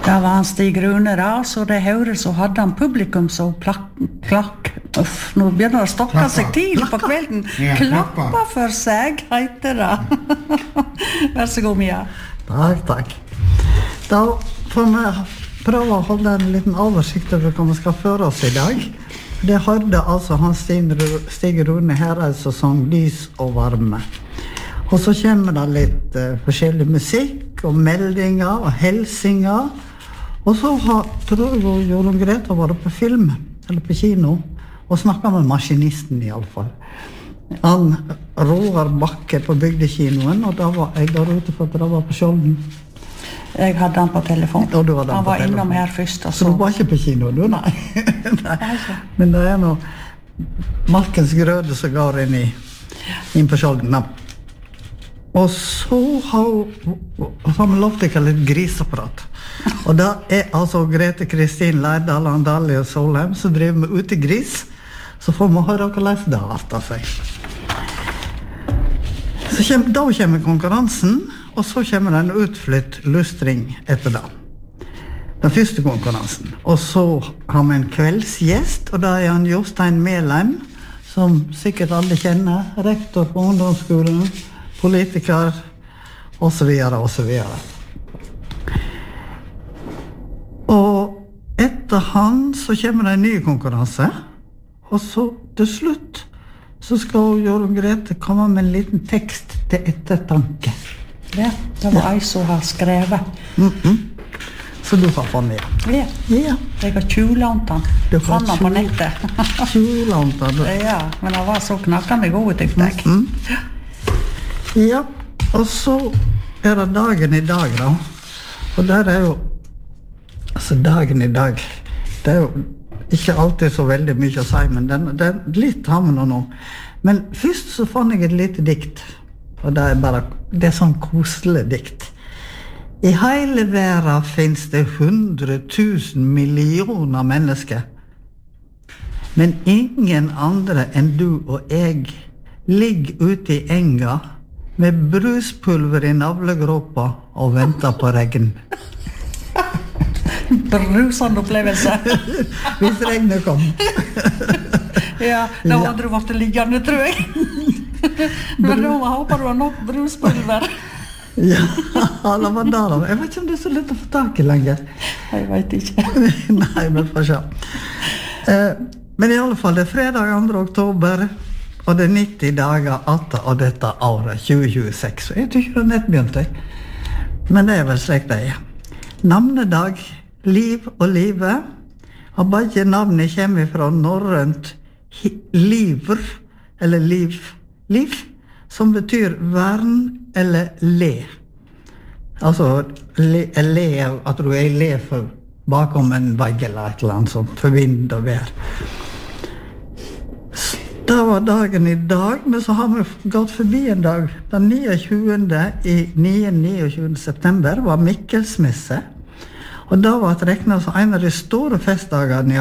Det var han Stig Rune da, så det hører så hadde han publikum så klakk. Nå begynner det å stokke seg tidlig på kvelden. Klappa for seg, heter det. Vær så god, Mia. Takk. Da får vi prøve å holde en liten oversikt over hva vi skal føre oss I dag. Det hørte altså han Stig Rune Hereid som sang Lys og varme. Og så kommer det litt forskjellig musikk og meldinger og helsinger. Og så tror jeg Jorunn Greta var på film, eller på kino, og snakket med maskinisten I alle fall. Han Roar Bakke på bygdekinoen, og da var jeg der ute for at det var på Skjolden. Jeg hadde han på telefon. Og du hadde han på var telefon. Innom her først. Så du var ikke på kino, du? Nei. Nei. Men det noe Malkens grøde som går inn på Skjolden. Og så har vi lov til å kalle det griseprat. Og da altså Grete Kristin Leidal og Dalia Solheim som driver med utegris. Så får vi høre hvordan det har vært av seg. Da kommer konkurransen, og så kommer det en utflytt lustring etter det. Den første konkurransen. Og så har vi en kveldsgjest, og da han Jostein Melheim, som sikkert alle kjenner, rektor på ungdomsskolen, politiker, og så videre, og så videre. Og etter han så kommer det en ny konkurranse, og så til slutt så skal Jorunn Grete komme med en liten tekst til ettertanke. Ja, det var jeg som har skrevet. Så du har fått med? Ja. Jeg har tjulånt han. Du har Fann han på nettet. Tjulånt han? Ja, men han var så knakkende god, tyckte jeg. Ja, og så det dagen I dag da. Og der jo altså dagen I dag, det jo ikke alltid så veldig mye å si, men det litt har vi nå. Men først så fant jeg et lite dikt, og det sånn koselig dikt. I hele verden finnes det 100 000 millioner mennesker, men ingen andre enn du og jeg ligger ute I enga med bruspulver I navlegråpa og venter på regn. Brusende opplevelse. Hvis regnet kom. Ja, da hadde du vært liggende, tror jeg. Men da håper du har nok bruspulver. Ja, det var der. Jeg vet ikke om det så lett å få tak I lenger. Jeg vet ikke. Nei, men får se. Men I alle fall, det fredag 2. oktober, og det 90 dager etter av dette året, 2026. Jeg tror ikke det nett begynte. Men det vel slik det Navnedag, liv og live. Og begge navnet kommer fra norrønt liver, eller liv, som betyr vern eller le. Altså, le at du le for bakom en vegg eller et eller annet sånt, for vind og vær. Det var dagen I dag, men så har vi gått forbi en dag. Den 29. september var Mikkelsmesse, og da var det regnet som en av de store festdagene I